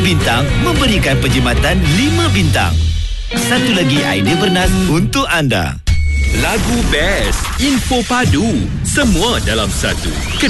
bintang memberikan penjimatan 5 bintang. Satu lagi idea bernas untuk anda. Lagu best, info padu, semua dalam satu.